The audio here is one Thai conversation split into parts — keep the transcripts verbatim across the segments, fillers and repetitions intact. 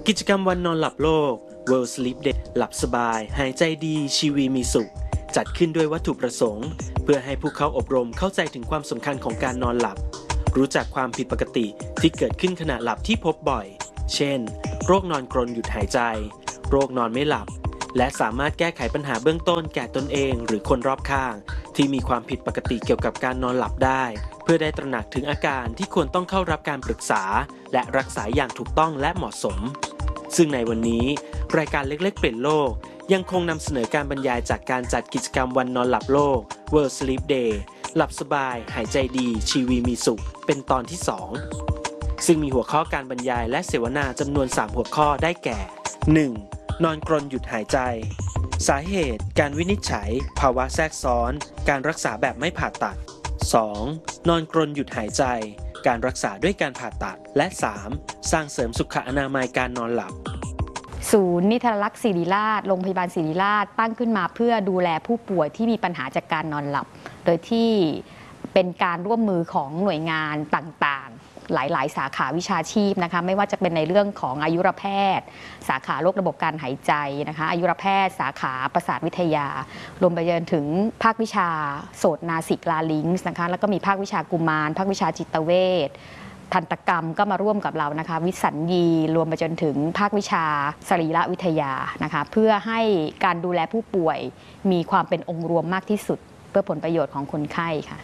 กิจกรรมวันนอนหลับโลก World Sleep Day หลับสบายหายใจดีชีวีมีสุขจัดขึ้นด้วยวัตถุประสงค์เพื่อให้ผู้เข้าอบรมเข้าใจถึงความสำคัญของการนอนหลับรู้จักความผิดปกติที่เกิดขึ้นขณะหลับที่พบบ่อยเช่นโรคนอนกรนหยุดหายใจโรคนอนไม่หลับและสามารถแก้ไขปัญหาเบื้องต้นแก่ตนเองหรือคนรอบข้างที่มีความผิดปกติเกี่ยวกับการนอนหลับได้เพื่อได้ตระหนักถึงอาการที่ควรต้องเข้ารับการปรึกษาและรักษาอย่างถูกต้องและเหมาะสมซึ่งในวันนี้รายการเล็กๆเปลี่ยนโลกยังคงนำเสนอการบรรยายจากการจัดกิจกรรมวันนอนหลับโลก World Sleep Day หลับสบายหายใจดีชีวีมีสุขเป็นตอนที่สองซึ่งมีหัวข้อการบรรยายและเสวนาจำนวนสามหัวข้อได้แก่ หนึ่ง. นอนกรนหยุดหายใจสาเหตุการวินิจฉัยภาวะแทรกซ้อนการรักษาแบบไม่ผ่าตัด สอง. นอนกรนหยุดหายใจการรักษาด้วยการผ่าตัดและ สาม. สร้างเสริมสุขอนามัยการนอนหลับศูนย์นิทรรศลักษณ์ศิริราชโรงพยาบาลศิริราชตั้งขึ้นมาเพื่อดูแลผู้ป่วยที่มีปัญหาจากการนอนหลับโดยที่เป็นการร่วมมือของหน่วยงานต่างๆหลายๆสาขาวิชาชีพนะคะไม่ว่าจะเป็นในเรื่องของอายุรแพทย์สาขาโรคระบบการหายใจนะคะอายุรแพทย์สาขาประสาทวิทยารวมไปจนถึงภาควิชาโสตนาสิกลาลิงส์นะคะแล้วก็มีภาควิชากุมารภาควิชาจิตเวชทันตกรรมก็มาร่วมกับเรานะคะวิสัญญีรวมไปจนถึงภาควิชาสรีรวิทยานะคะเพื่อให้การดูแลผู้ป่วยมีความเป็นองค์รวมมากที่สุดเพื่อผลประโยชน์ของคนไข้ค่ะ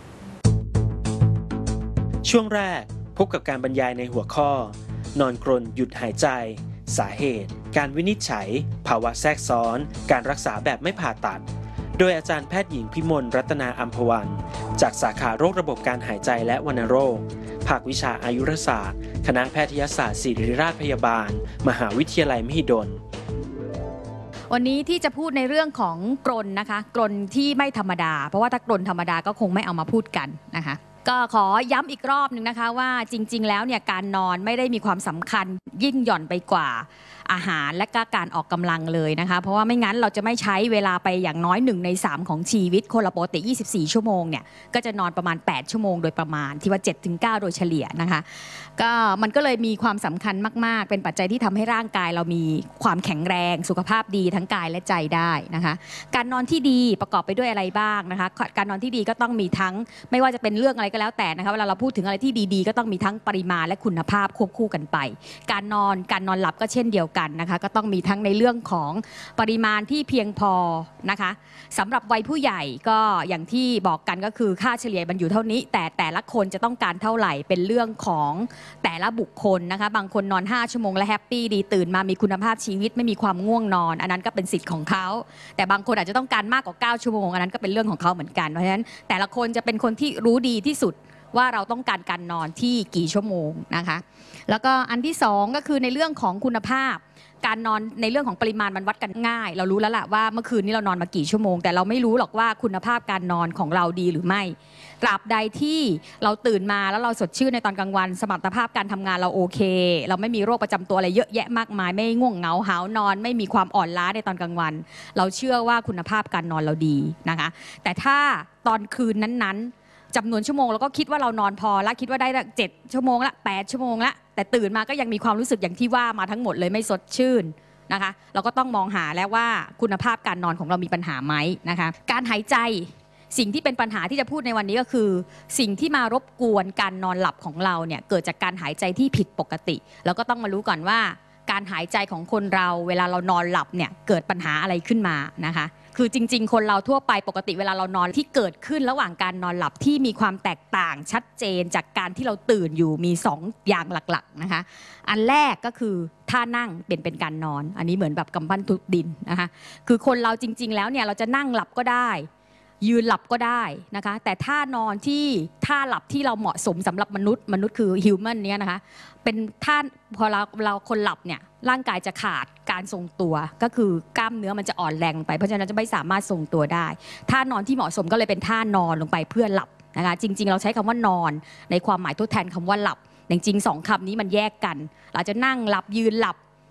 ช่วงแรกพบกับการบรรยายในหัวข้อนอนกรนหยุดหายใจสาเหตุการวินิจฉัยภาวะแทรกซ้อนการรักษาแบบไม่ผ่าตัดโดยอาจารย์แพทย์หญิงพิมลรัตนาอัมพวันจากสาขาโรคระบบการหายใจและวัณโรคภาควิชาอายุรศาสตร์คณะแพทยศาสตร์ศิริราชพยาบาลมหาวิทยาลัยมหิดลวันนี้ที่จะพูดในเรื่องของกรนนะคะกรนที่ไม่ธรรมดาเพราะว่าถ้ากรนธรรมดาก็คงไม่เอามาพูดกันนะคะก็ขอย้ำอีกรอบหนึ่งนะคะว่าจริงๆแล้วเนี่ยการนอนไม่ได้มีความสำคัญยิ่งหย่อนไปกว่าอาหารและก็การออกกำลังเลยนะคะเพราะว่าไม่งั้นเราจะไม่ใช้เวลาไปอย่างน้อยหนึ่งในสามของชีวิตคนละปกติยี่สิบสี่ชั่วโมงเนี่ยก็จะนอนประมาณแปดชั่วโมงโดยประมาณที่ว่า เจ็ดถึงเก้า โดยเฉลี่ยนะคะก็มันก็เลยมีความสำคัญมากๆเป็นปัจจัยที่ทำให้ร่างกายเรามีความแข็งแรงสุขภาพดีทั้งกายและใจได้นะคะการนอนที่ดีประกอบไปด้วยอะไรบ้างนะคะการนอนที่ดีก็ต้องมีทั้งไม่ว่าจะเป็นเรื่องอะไรก็แล้วแต่นะคะเวลาเราพูดถึงอะไรที่ดีๆก็ต้องมีทั้งปริมาณและคุณภาพควบคู่กันไปการนอนการนอนหลับก็เช่นเดียวกันนะคะก็ต้องมีทั้งในเรื่องของปริมาณที่เพียงพอนะคะสำหรับวัยผู้ใหญ่ก็อย่างที่บอกกันก็คือค่าเฉลี่ยมันอยู่เท่านี้แต่แต่ละคนจะต้องการเท่าไหร่เป็นเรื่องของแต่ละบุคคลนะคะบางคนนอนห้าชั่วโมงและแฮปปี้ดีตื่นมามีคุณภาพชีวิตไม่มีความง่วงนอนอันนั้นก็เป็นสิทธิ์ของเขาแต่บางคนอาจจะต้องการมากกว่าเก้าชั่วโมงอันนั้นก็เป็นเรื่องของเขาเหมือนกันเพราะฉะนั้นแต่ละคนจะเป็นคนที่รู้ดีที่สุดว่าเราต้องการการนอนที่กี่ชั่วโมงนะคะแล้วก็อันที่สองก็คือในเรื่องของคุณภาพการนอนในเรื่องของปริมาณมันวัดกันง่ายเรารู้แล้วแหละว่าเมื่อคืนนี้เรานอนมากี่ชั่วโมงแต่เราไม่รู้หรอกว่าคุณภาพการนอนของเราดีหรือไม่ตราบใดที่เราตื่นมาแล้วเราสดชื่นในตอนกลางวันสมรรถภาพการทำงานเราโอเคเราไม่มีโรคประจำตัวอะไรเยอะแยะมากมายไม่ง่วงเหงาหาวนอนไม่มีความอ่อนล้าในตอนกลางวันเราเชื่อว่าคุณภาพการนอนเราดีนะคะแต่ถ้าตอนคืนนั้นๆจำนวนชั่วโมงเราก็คิดว่าเรานอนพอแล้วคิดว่าได้เจ็ดชั่วโมงละแปดชั่วโมงละแต่ตื่นมาก็ยังมีความรู้สึกอย่างที่ว่ามาทั้งหมดเลยไม่สดชื่นนะคะเราก็ต้องมองหาแล้วว่าคุณภาพการนอนของเรามีปัญหาไหมนะคะการหายใจสิ่งที่เป็นปัญหาที่จะพูดในวันนี้ก็คือสิ่งที่มารบกวนการนอนหลับของเราเนี่ยเกิดจากการหายใจที่ผิดปกติแล้วก็ต้องมารู้ก่อนว่าการหายใจของคนเราเวลาเรานอนหลับเนี่ยเกิดปัญหาอะไรขึ้นมานะคะคือจริงๆคนเราทั่วไปปกติเวลาเรานอนที่เกิดขึ้นระหว่างการนอนหลับที่มีความแตกต่างชัดเจนจากการที่เราตื่นอยู่มีสองอย่างหลักๆนะคะอันแรกก็คือท่านั่งเปลี่ยนเป็นการนอนอันนี้เหมือนแบบกำปั้นทุบดินนะคะคือคนเราจริงๆแล้วเนี่ยเราจะนั่งหลับก็ได้ยืนหลับก็ได้นะคะแต่ท่านอนที่ท่าหลับที่เราเหมาะสมสำหรับมนุษย์มนุษย์คือฮิวแมนเนี่ยนะคะเป็นท่าพอเราเราคนหลับเนี่ยร่างกายจะขาดการทรงตัวก็คือกล้ามเนื้อมันจะอ่อนแรงไปเพราะฉะนั้นจะไม่สามารถทรงตัวได้ท่านอนที่เหมาะสมก็เลยเป็นท่านอนลงไปเพื่อหลับนะคะจริงๆเราใช้คำว่านอนในความหมายทดแทนคำว่าหลับจริงๆสองคำนี้มันแยกกันเราจะนั่งหลับยืนหลับ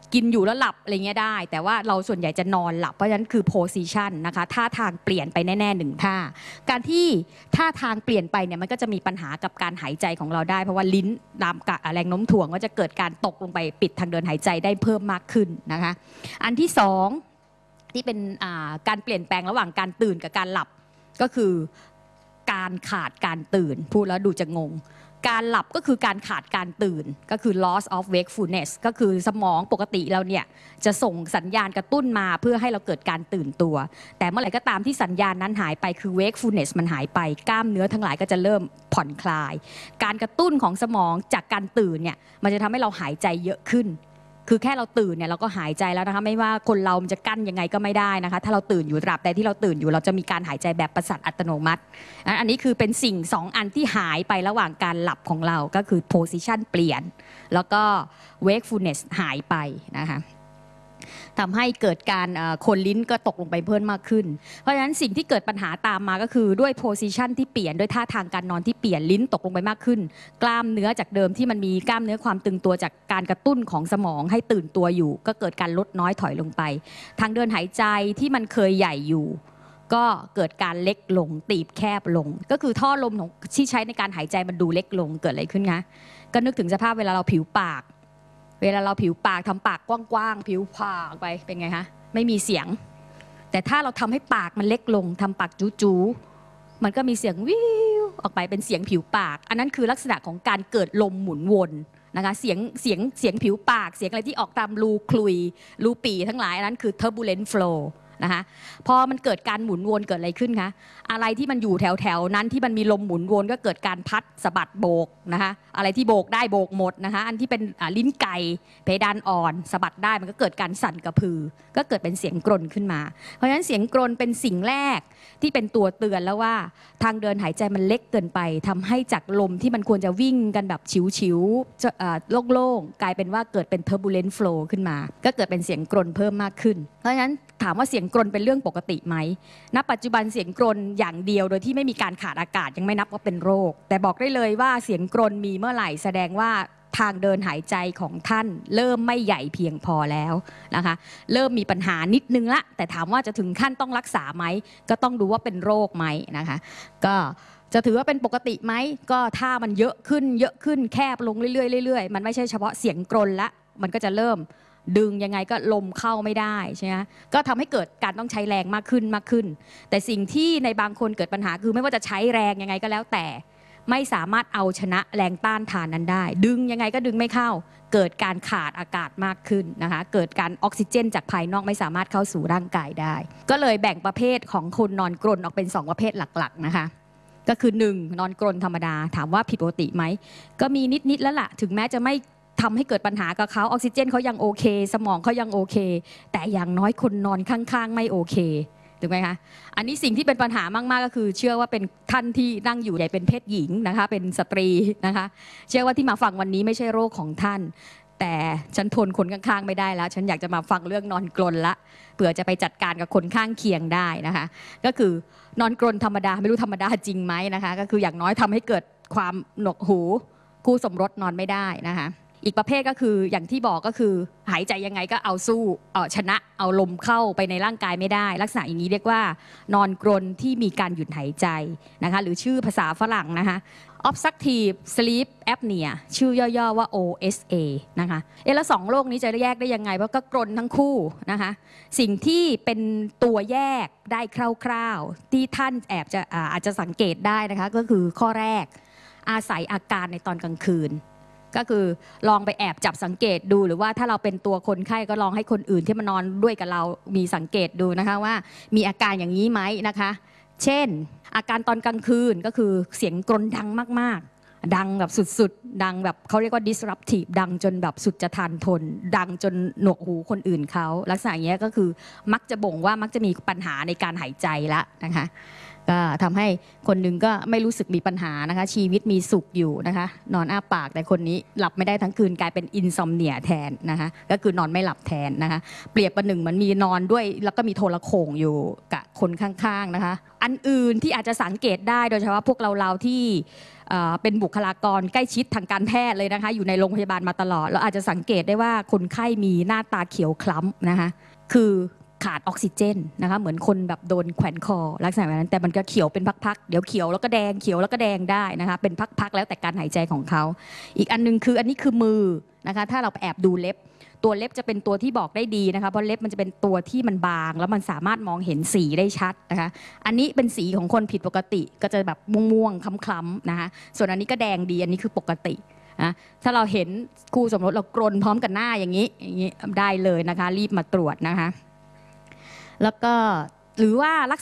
กินอยู่แล้วหลับอะไรเงี้ยได้แต่ว่าเราส่วนใหญ่จะนอนหลับเพราะฉะนั้นคือ position นะคะท่าทางเปลี่ยนไปแน่ๆหนึ่งท่าการที่ท่าทางเปลี่ยนไปเนี่ยมันก็จะมีปัญหากับการหายใจของเราได้เพราะว่าลิ้นตามแรงโน้มถ่วงก็จะเกิดการตกลงไปปิดทางเดินหายใจได้เพิ่มมากขึ้นนะคะอันที่สองที่เป็นการเปลี่ยนแปลงระหว่างการตื่นกับการหลับก็คือการขาดการตื่นพูดแล้วดูจะงงการหลับก็คือการขาดการตื่นก็คือ loss of wakefulness ก็คือสมองปกติเราเนี่ยจะส่งสัญญาณกระตุ้นมาเพื่อให้เราเกิดการตื่นตัวแต่เมื่อไหร่ก็ตามที่สัญญาณนั้นหายไปคือ wakefulness มันหายไปกล้ามเนื้อทั้งหลายก็จะเริ่มผ่อนคลายการกระตุ้นของสมองจากการตื่นเนี่ยมันจะทำให้เราหายใจเยอะขึ้นคือแค่เราตื่นเนี่ยเราก็หายใจแล้วนะคะไม่ว่าคนเรามันจะกั้นยังไงก็ไม่ได้นะคะถ้าเราตื่นอยู่ตราบใดที่เราตื่นอยู่เราจะมีการหายใจแบบประสาทอัตโนมัติอันนี้คือเป็นสิ่งสองอันที่หายไประหว่างการหลับของเราก็คือ position เปลี่ยนแล้วก็ wakefulness หายไปนะคะทำให้เกิดการคนลิ้นก็ตกลงไปเพิ่มมากขึ้นเพราะฉะนั้นสิ่งที่เกิดปัญหาตามมาก็คือด้วย position ที่เปลี่ยนด้วยท่าทางการนอนที่เปลี่ยนลิ้นตกลงไปมากขึ้นกล้ามเนื้อจากเดิมที่มันมีกล้ามเนื้อความตึงตัวจากการกระตุ้นของสมองให้ตื่นตัวอยู่ก็เกิดการลดน้อยถอยลงไปทางเดินหายใจที่มันเคยใหญ่อยู่ก็เกิดการเล็กลงตีบแคบลงก็คือท่อลมที่ใช้ในการหายใจมันดูเล็กลงเกิดอะไรขึ้นคะก็นึกถึงสภาพเวลาเราผิวปากเวลาเราผิวปากทำปากกว้างๆผิวปากไปเป็นไงคะไม่มีเสียงแต่ถ้าเราทำให้ปากมันเล็กลงทำปากจู๋ๆมันก็มีเสียงวิวออกไปเป็นเสียงผิวปากอันนั้นคือลักษณะของการเกิดลมหมุนวนนะคะเสียงเสียงเสียงผิวปากเสียงอะไรที่ออกตามรูคลุยรูปีทั้งหลายอันนั้นคือ turbulent flowนะคะพอมันเกิดการหมุนวนเกิดอะไรขึ้นคะอะไรที่มันอยู่แถวแถวนั้นที่มันมีลมหมุนวนก็เกิดการพัดสะบัดโบกนะคะอะไรที่โบกได้โบกหมดนะคะอันที่เป็นลิ้นไก่เพดานอ่อนสะบัดได้มันก็เกิดการสั่นกระพือก็เกิดเป็นเสียงกรนขึ้นมาเพราะฉะนั้นเสียงกรนเป็นสิ่งแรกที่เป็นตัวเตือนแล้วว่าทางเดินหายใจมันเล็กเกินไปทำให้จากลมที่มันควรจะวิ่งกันแบบฉิวๆโล่งๆกลายเป็นว่าเกิดเป็น turbulent flow ขึ้นมาก็เกิดเป็นเสียงกรนเพิ่มมากขึ้นเพราะฉะนั้นถามว่าเสียงกรนเป็นเรื่องปกติไหมณปัจจุบันเสียงกรนอย่างเดียวโดยที่ไม่มีการขาดอากาศยังไม่นับว่าเป็นโรคแต่บอกได้เลยว่าเสียงกรนมีเมื่อไหร่แสดงว่าทางเดินหายใจของท่านเริ่มไม่ใหญ่เพียงพอแล้วนะคะเริ่มมีปัญหานิดนึงละแต่ถามว่าจะถึงขั้นต้องรักษาไหมก็ต้องดูว่าเป็นโรคไหมนะคะก็จะถือว่าเป็นปกติไหมก็ถ้ามันเยอะขึ้นเยอะขึ้นแคบลงเรื่อยๆเรื่อยๆมันไม่ใช่เฉพาะเสียงกรนละมันก็จะเริ่มดึงยังไงก็ลมเข้าไม่ได้ใช่ไหมก็ทำให้เกิดการต้องใช้แรงมากขึ้นมากขึ้นแต่สิ่งที่ในบางคนเกิดปัญหาคือไม่ว่าจะใช้แรงยังไงก็แล้วแต่ไม่สามารถเอาชนะแรงต้านทานนั้นได้ดึงยังไงก็ดึงไม่เข้าเกิดการขาดอากาศมากขึ้นนะคะเกิดการออกซิเจนจากภายนอกไม่สามารถเข้าสู่ร่างกายได้ก็เลยแบ่งประเภทของคนนอนกรนออกเป็นสองประเภทหลักๆนะคะก็คือหนึ่งนอนกรนธรรมดาถามว่าผิดปกติไหมก็มีนิดๆแล้วล่ะถึงแม้จะไม่ทำให้เกิดปัญหากับเขาออกซิเจนเขายังโอเคสมองเขายังโอเคแต่อย่างน้อยคนนอนข้างๆไม่โอเคถูกไหมคะอันนี้สิ่งที่เป็นปัญหามากๆก็คือเชื่อว่าเป็นท่านที่นั่งอยู่ใหญ่เป็นเพศหญิงนะคะเป็นสตรีนะคะเชื่อว่าที่มาฟังวันนี้ไม่ใช่โรคของท่านแต่ฉันทนคนข้างๆไม่ได้แล้วฉันอยากจะมาฟังเรื่องนอนกรนละเผื่อจะไปจัดการกับคนข้างเคียงได้นะคะก็คือนอนกรนธรรมดาไม่รู้ธรรมดาจริงไหมนะคะก็คืออย่างน้อยทำให้เกิดความหนวกหูคู่สมรสนอนไม่ได้นะคะอีกประเภทก็คืออย่างที่บอกก็คือหายใจยังไงก็เอาสู้เอาชนะเอาลมเข้าไปในร่างกายไม่ได้ลักษณะอย่างนี้เรียกว่านอนกรนที่มีการหยุดหายใจนะคะหรือชื่อภาษาฝรั่งนะคะ obstructive sleep apnea ชื่อย่อๆว่า โอ เอส เอ นะคะเอ๊ะแล้วสองโรคนี้จะแยกได้ยังไงเพราะก็กรนทั้งคู่นะคะสิ่งที่เป็นตัวแยกได้คร่าวๆที่ท่านแอบจะอาจจะสังเกตได้นะคะก็คือข้อแรกอาศัยอาการในตอนกลางคืนก็คือลองไปแอบจับสังเกตดูหรือว่าถ้าเราเป็นตัวคนไข้ก็ลองให้คนอื่นที่มานอนด้วยกับเรามีสังเกตดูนะคะว่ามีอาการอย่างนี้ไหมนะคะเช่นอาการตอนกลางคืนก็คือเสียงกรนดังมากๆดังแบบสุดๆดังแบบเขาเรียกว่า disruptive ดังจนแบบสุดจะทานทนดังจนหนวกหูคนอื่นเขาลักษณะอย่างนี้ก็คือมักจะบ่งว่ามักจะมีปัญหาในการหายใจละนะคะก็ทำให้คนหนึงก็ไม่รู้สึกมีปัญหานะคะชีวิตมีสุขอยู่นะคะนอนอ้าปากแต่คนนี้หลับไม่ได้ทั้งคืนกลายเป็นอินซอมเนียแทนนะคะก็คือนอนไม่หลับแทนนะคะเปรียบประหนึ่งเหมันมีนอนด้วยแล้วก็มีโทรโข่งอยู่กับคนข้างๆนะคะอันอื่นที่อาจจะสังเกตได้โดยเฉพาะพวกเราๆที่เป็นบุคลากรใกล้ชิดทางการแพทย์เลยนะคะอยู่ในโรงพยาบาลมาตลอดเราอาจจะสังเกตได้ว่าคนไข้มีหน้าตาเขียวคล้ำนะคะคือขาดออกซิเจนนะคะเหมือนคนแบบโดนแขวนคอลักษณะแบบนั้นแต่มันก็เขียวเป็นพักๆเดี๋ยวเขียวแล้วก็แดงเขียวแล้วก็แดงได้นะคะเป็นพักๆแล้วแต่การหายใจของเขาอีกอันนึงคืออันนี้คือมือนะคะถ้าเราแอบดูเล็บตัวเล็บจะเป็นตัวที่บอกได้ดีนะคะเพราะเล็บมันจะเป็นตัวที่มันบางแล้วมันสามารถมองเห็นสีได้ชัดนะคะอันนี้เป็นสีของคนผิดปกติก็จะแบบม่วงๆคล้ำๆนะคะส่วนอันนี้ก็แดงดีอันนี้คือปกตินะถ้าเราเห็นคู่สมรสเรากรนพร้อมกันหน้าอย่างนี้อย่างนี้ได้เลยนะคะรีบมาตรวจนะคะแล้วก็หรือว่าลัก